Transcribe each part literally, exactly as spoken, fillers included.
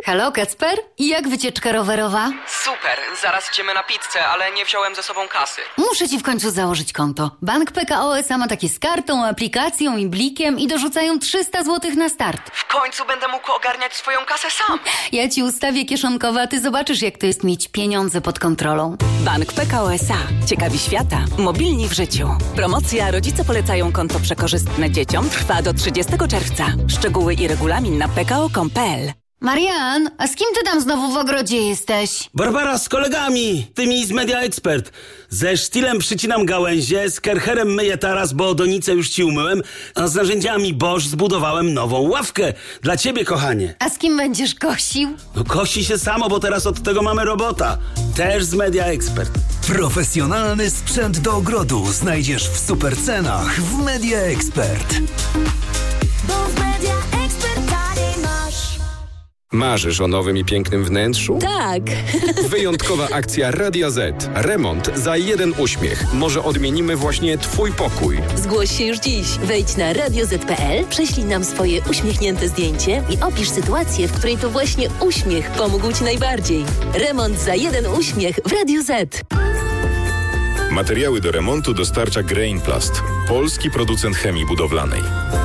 Halo, Kacper? I jak wycieczka rowerowa? Super, zaraz idziemy na pizzę, ale nie wziąłem ze sobą kasy. Muszę ci w końcu założyć konto. Bank P K O S A ma takie z kartą, aplikacją i blikiem i dorzucają trzysta złotych na start. W końcu będę mógł ogarniać swoją kasę sam. Ja ci ustawię kieszonkowe, a ty zobaczysz, jak to jest mieć pieniądze pod kontrolą. Bank P K O S A. Ciekawi świata. Mobilni w życiu. Promocja Rodzice polecają konto przekorzystne dzieciom trwa do trzydziestego czerwca. Szczegóły i regulamin na p k o kropka com kropka p l. Marian, a z kim ty tam znowu w ogrodzie jesteś? Barbara, z kolegami, tymi z Media Expert. Ze sztilem przycinam gałęzie, z kercherem myję taras, bo donicę już ci umyłem, a z narzędziami Bosch zbudowałem nową ławkę. Dla ciebie, kochanie. A z kim będziesz kosił? No kosi się samo, bo teraz od tego mamy robota. Też z Media Expert. Profesjonalny sprzęt do ogrodu znajdziesz w super cenach w Media Expert. Bo w Media Expert taniej masz. Marzysz o nowym i pięknym wnętrzu? Tak. Wyjątkowa akcja Radia Z. Remont za jeden uśmiech. Może odmienimy właśnie twój pokój. Zgłoś się już dziś. Wejdź na radio zet kropka p l, prześlij nam swoje uśmiechnięte zdjęcie i opisz sytuację, w której to właśnie uśmiech pomógł ci najbardziej. Remont za jeden uśmiech w Radiu Z. Materiały do remontu dostarcza Grainplast, polski producent chemii budowlanej.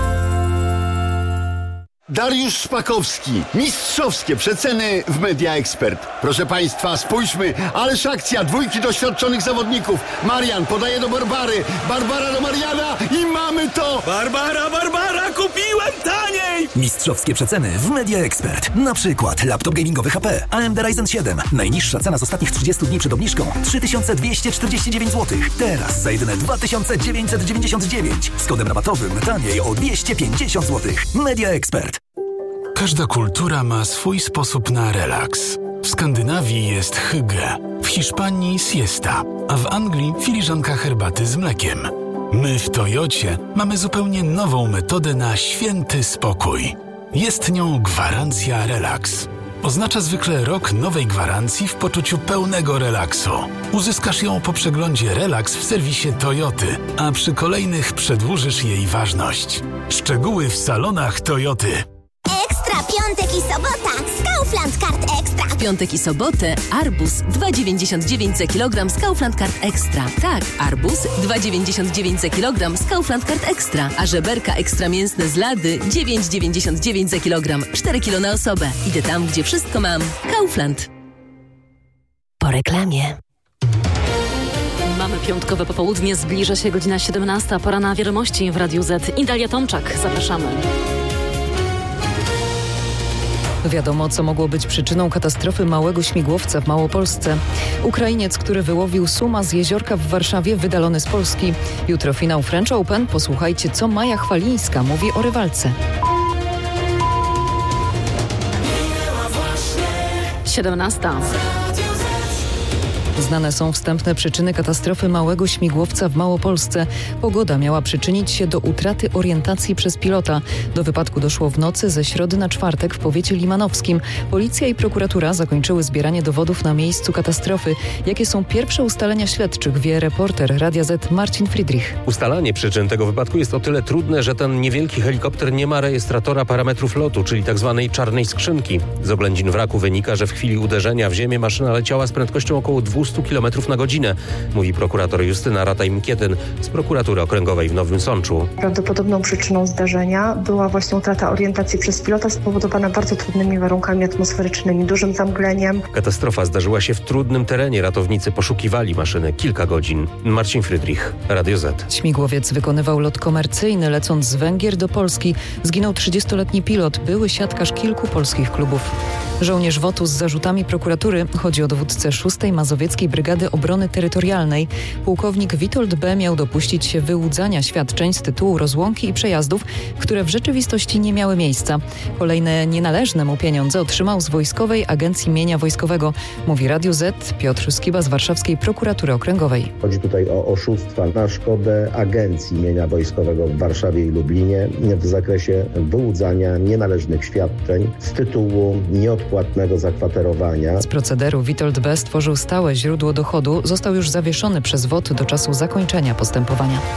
Dariusz Szpakowski. Mistrzowskie przeceny w Media Expert. Proszę Państwa, spójrzmy, ależ akcja dwójki doświadczonych zawodników. Marian podaje do Barbary, Barbara do Mariana i mamy to! Barbara, Barbara, kupiłem taniej! Mistrzowskie przeceny w Media Expert. Na przykład laptop gamingowy H P A M D Ryzen siedem. Najniższa cena z ostatnich trzydziestu dni przed obniżką trzy tysiące dwieście czterdzieści dziewięć złotych. Teraz za jedyne dwa tysiące dziewięćset dziewięćdziesiąt dziewięć. Z kodem rabatowym taniej o dwieście pięćdziesiąt złotych. Media Expert. Każda kultura ma swój sposób na relaks. W Skandynawii jest hygge, w Hiszpanii siesta, a w Anglii filiżanka herbaty z mlekiem. My w Toyocie mamy zupełnie nową metodę na święty spokój. Jest nią gwarancja relaks. Oznacza zwykle rok nowej gwarancji w poczuciu pełnego relaksu. Uzyskasz ją po przeglądzie Relaks w serwisie Toyoty, a przy kolejnych przedłużysz jej ważność. Szczegóły w salonach Toyoty. Ekstra piątek i sobota z Kaufland Card Extra. W piątek i sobotę arbuz dwa dziewięćdziesiąt dziewięć za kilogram z Kaufland Card Extra. Tak, arbuz dwa dziewięćdziesiąt dziewięć za kilogram z Kaufland Card Extra. A żeberka ekstra mięsne z lady dziewięć dziewięćdziesiąt dziewięć za kilogram. cztery kilo na osobę. Idę tam, gdzie wszystko mam. Kaufland. Po reklamie. Mamy piątkowe popołudnie, zbliża się godzina siedemnasta. Pora na wiadomości w Radiu Z. I Dalia Tomczak, zapraszamy. Wiadomo, co mogło być przyczyną katastrofy małego śmigłowca w Małopolsce. Ukrainiec, który wyłowił suma z jeziorka w Warszawie, wydalony z Polski. Jutro finał French Open. Posłuchajcie, co Maja Chwalińska mówi o rywalce. siedemnasta. Znane są wstępne przyczyny katastrofy małego śmigłowca w Małopolsce. Pogoda miała przyczynić się do utraty orientacji przez pilota. Do wypadku doszło w nocy ze środy na czwartek w powiecie limanowskim. Policja i prokuratura zakończyły zbieranie dowodów na miejscu katastrofy. Jakie są pierwsze ustalenia śledczych, wie reporter Radia Z Marcin Friedrich. Ustalanie przyczyn tego wypadku jest o tyle trudne, że ten niewielki helikopter nie ma rejestratora parametrów lotu, czyli tzw. czarnej skrzynki. Z oględzin wraku wynika, że w chwili uderzenia w ziemię maszyna leciała z prędkością około dwieście kilometrów na godzinę, mówi prokurator Justyna Rataj-Mkietyn z prokuratury okręgowej w Nowym Sączu. Prawdopodobną przyczyną zdarzenia była właśnie utrata orientacji przez pilota spowodowana bardzo trudnymi warunkami atmosferycznymi, dużym zamgleniem. Katastrofa zdarzyła się w trudnym terenie. Ratownicy poszukiwali maszyny kilka godzin. Marcin Friedrich, Radio Z. Śmigłowiec wykonywał lot komercyjny, lecąc z Węgier do Polski. Zginął trzydziestoletni pilot, były siatkarz kilku polskich klubów. Żołnierz W O T U z zarzutami prokuratury. Chodzi o dowódcę szóstej Mazowieckiej Brygady Obrony Terytorialnej. Pułkownik Witold B. miał dopuścić się wyłudzania świadczeń z tytułu rozłąki i przejazdów, które w rzeczywistości nie miały miejsca. Kolejne nienależne mu pieniądze otrzymał z Wojskowej Agencji Mienia Wojskowego. Mówi Radiu Z Piotr Skiba z Warszawskiej Prokuratury Okręgowej. Chodzi tutaj o oszustwa na szkodę Agencji Mienia Wojskowego w Warszawie i Lublinie w zakresie wyłudzania nienależnych świadczeń z tytułu nieodpłatnego zakwaterowania. Z procederu Witold B. stworzył stałe źródło dochodu. Został już zawieszony przez W O T do czasu zakończenia postępowania.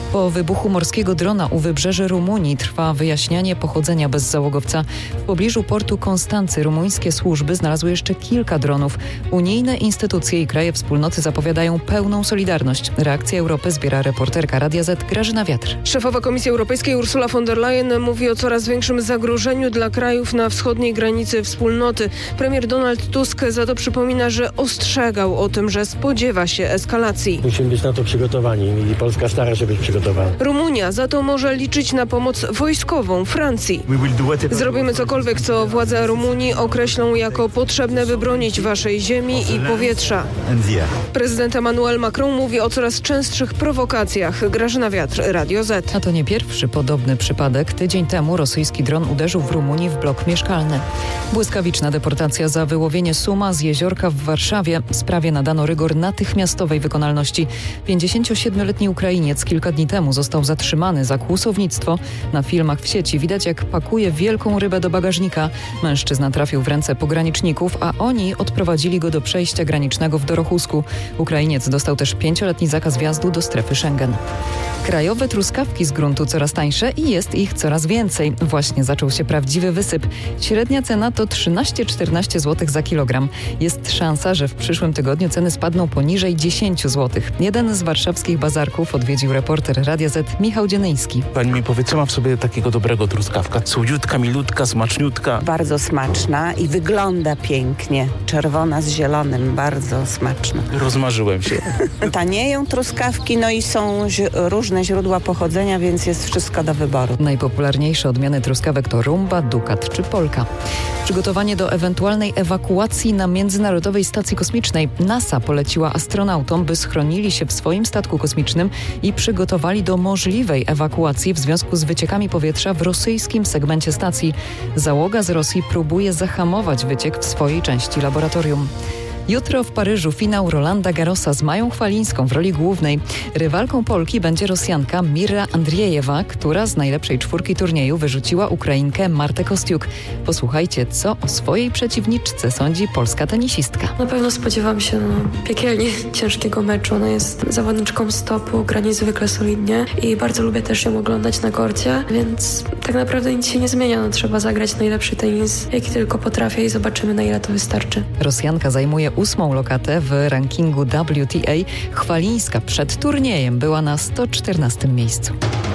Po wybuchu morskiego drona u wybrzeży Rumunii trwa wyjaśnianie pochodzenia bezzałogowca. W pobliżu portu Konstancy rumuńskie służby znalazły jeszcze kilka dronów. Unijne instytucje i kraje wspólnoty zapowiadają pełną solidarność. Reakcję Europy zbiera reporterka Radia Z Grażyna Wiatr. Szefowa Komisji Europejskiej Ursula von der Leyen mówi o coraz większym zagrożeniu dla krajów na wschodniej granicy wspólnoty. Premier Donald Tusk za to przypomina, że ostrzegał o tym, że spodziewa się eskalacji. Musimy być na to przygotowani i Polska stara się być przygotowana. Rumunia za to może liczyć na pomoc wojskową Francji. Zrobimy cokolwiek, co władze Rumunii określą jako potrzebne, by bronić waszej ziemi i powietrza. Prezydent Emmanuel Macron mówi o coraz częstszych prowokacjach. Grażyna Wiatr, Radio Z. A to nie pierwszy podobny przypadek. Tydzień temu rosyjski dron uderzył w Rumunii w blok mieszkalny. Błyskawiczna deportacja za wyłowienie suma z jeziorka w Warszawie. Sprawie nadano rygor natychmiastowej wykonalności. pięćdziesięciosiedmioletni Ukrainiec kilka dni temu został zatrzymany za kłusownictwo. Na filmach w sieci widać, jak pakuje wielką rybę do bagażnika. Mężczyzna trafił w ręce pograniczników, a oni odprowadzili go do przejścia granicznego w Dorochusku. Ukrainiec dostał też pięcioletni zakaz wjazdu do strefy Schengen. Krajowe truskawki z gruntu coraz tańsze i jest ich coraz więcej. Właśnie zaczął się prawdziwy wysyp. Średnia cena to trzynaście czternaście złotych za kilogram. Jest szansa, że w przyszłym tygodniu ceny spadną poniżej dziesięć złotych. Jeden z warszawskich bazarków odwiedził reporter Radia Z Michał Dzienyński. Pani mi powie, co ma w sobie takiego dobrego truskawka? Słodziutka, milutka, smaczniutka. Bardzo smaczna i wygląda pięknie. Czerwona z zielonym, bardzo smaczna. Rozmarzyłem się. Tanieją truskawki, no i są różne źródła pochodzenia, więc jest wszystko do wyboru. Najpopularniejsze odmiany truskawek to rumba, dukat czy polka. Przygotowanie do ewentualnej ewakuacji na Międzynarodowej Stacji Kosmicznej. NASA poleciła astronautom, by schronili się w swoim statku kosmicznym i przygotowali do możliwej ewakuacji w związku z wyciekami powietrza w rosyjskim segmencie stacji. Załoga z Rosji próbuje zahamować wyciek w swojej części laboratorium. Jutro w Paryżu finał Rolanda Garrosa z Mają Chwalińską w roli głównej. Rywalką Polki będzie Rosjanka Mirra Andriejewa, która z najlepszej czwórki turnieju wyrzuciła Ukrainkę Martę Kostiuk. Posłuchajcie, co o swojej przeciwniczce sądzi polska tenisistka. Na pewno spodziewam się no, piekielnie ciężkiego meczu. Ona jest zawodniczką stopu, gra niezwykle solidnie i bardzo lubię też ją oglądać na korcie, więc tak naprawdę nic się nie zmienia. No, trzeba zagrać najlepszy tenis, jaki tylko potrafię i zobaczymy, na ile to wystarczy. Rosjanka zajmuje ósmą lokatę w rankingu W T A. Chwalińska przed turniejem była na sto czternastym miejscu.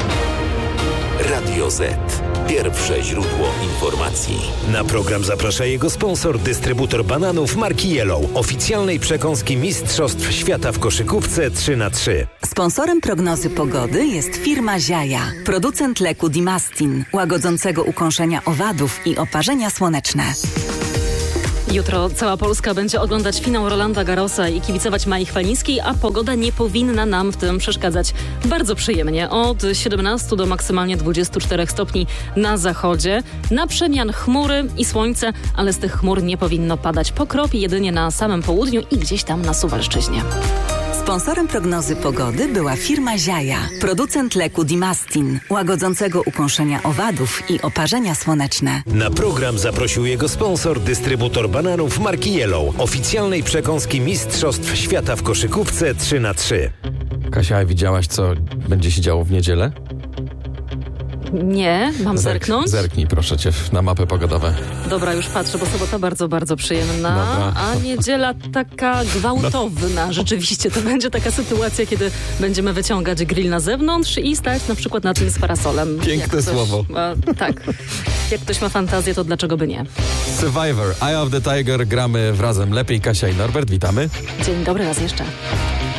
Radio Z. Pierwsze źródło informacji. Na program zaprasza jego sponsor, dystrybutor bananów marki Yellow, oficjalnej przekąski Mistrzostw Świata w koszykówce trzy na trzy. Sponsorem prognozy pogody jest firma Ziaja, producent leku Dimastin, łagodzącego ukąszenia owadów i oparzenia słoneczne. Jutro cała Polska będzie oglądać finał Rolanda Garrosa i kibicować Mai Chwalińskiej, a pogoda nie powinna nam w tym przeszkadzać. Bardzo przyjemnie. Od siedemnastu do maksymalnie dwudziestu czterech stopni na zachodzie. Na przemian chmury i słońce, ale z tych chmur nie powinno padać. Pokropi jedynie na samym południu i gdzieś tam na Suwalszczyźnie. Sponsorem prognozy pogody była firma Ziaja, producent leku Dimastin, łagodzącego ukąszenia owadów i oparzenia słoneczne. Na program zaprosił jego sponsor, dystrybutor bananów marki Yellow, oficjalnej przekąski Mistrzostw Świata w koszykówce trzy na trzy. Kasia, widziałaś, co będzie się działo w niedzielę? Nie, mam Zerk- zerknąć? Zerknij proszę cię na mapy pogodowe. Dobra, już patrzę, bo sobota bardzo, bardzo przyjemna, Dobra. a niedziela taka gwałtowna. Rzeczywiście, to będzie taka sytuacja, kiedy będziemy wyciągać grill na zewnątrz i stać na przykład na tym z parasolem. Piękne Jak ktoś, słowo. A, tak. Jak ktoś ma fantazję, to dlaczego by nie? Survivor, Eye of the Tiger, gramy w Razem Lepiej. Kasia i Norbert, witamy. Dzień dobry raz jeszcze.